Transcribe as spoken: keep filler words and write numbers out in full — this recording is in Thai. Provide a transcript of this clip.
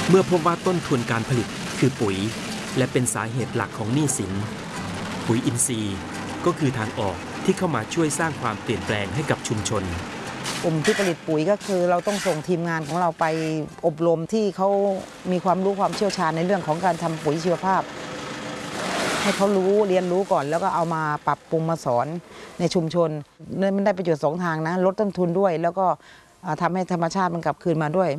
เมื่อพบว่าต้นทุนการผลิตคือปุ๋ยและเป็นสาเหตุหลักของหนี้สินปุ๋ยอินทรีย์ก็คือทางออกที่เข้ามาช่วยสร้างความเปลี่ยนแปลงให้กับชุมชนกลุ่มที่ผลิตปุ๋ยก็คือเราต้องส่งทีมงานของเราไปอบรมที่เขามีความรู้ความเชี่ยวชาญในเรื่องของการทำปุ๋ยชีวภาพให้เขารู้เรียนรู้ก่อนแล้วก็เอามาปรับปรุงมาสอนในชุมชนมันได้ประโยชน์สองทางนะลดต้นทุนด้วยแล้วก็ทำให้ธรรมชาติมันกลับคืนมาด้วย